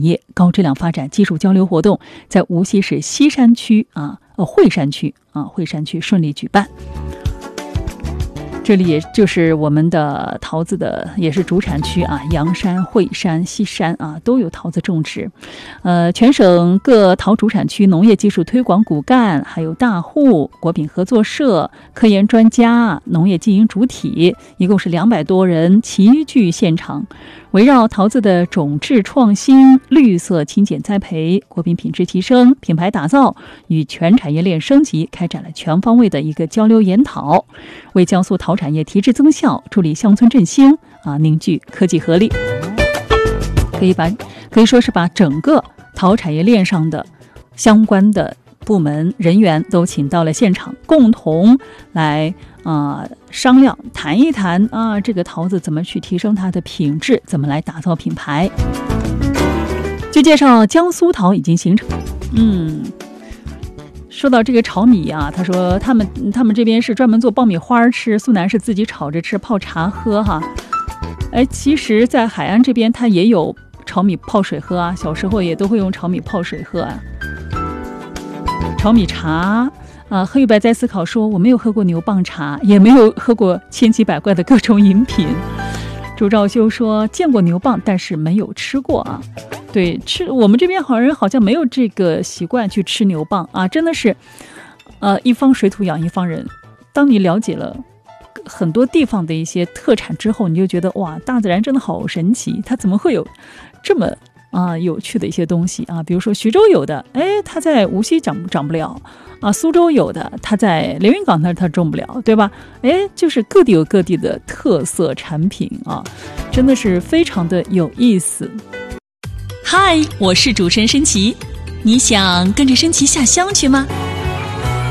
业高质量发展技术交流活动在无锡市会山区顺利举办。这里也就是我们的桃子的也是主产区啊，阳山、会山、西山啊都有桃子种植。全省各桃主产区农业技术推广骨干，还有大户、国品合作社、科研专家、农业经营主体，一共是200多人齐聚现场，围绕桃子的种质创新、绿色勤俭栽培、国品品质提升、品牌打造与全产业链升级开展了全方位的一个交流研讨，为江苏桃产业提质增效、助力乡村振兴凝聚科技合力。可以说是把整个桃产业链上的相关的部门人员都请到了现场，共同来商量谈一谈这个桃子怎么去提升它的品质，怎么来打造品牌。据介绍，江苏桃已经形成说到这个炒米他说他们这边是专门做爆米花吃，苏南是自己炒着吃，泡茶喝哈。其实在海安这边它也有炒米泡水喝小时候也都会用炒米泡水喝炒米茶黑玉白在思考说，我没有喝过牛蒡茶，也没有喝过千奇百怪的各种饮品。朱兆修说，见过牛蒡，但是没有吃过对，我们这边好像没有这个习惯去吃牛蒡真的是一方水土养一方人。当你了解了很多地方的一些特产之后，你就觉得哇，大自然真的好神奇，它怎么会有这么有趣的一些东西比如说徐州有的它在无锡长不了苏州有的它在连云港那它种不了，对吧？就是各地有各地的特色产品真的是非常的有意思。 嗨，我是主持人申奇，你想跟着申奇下乡去吗？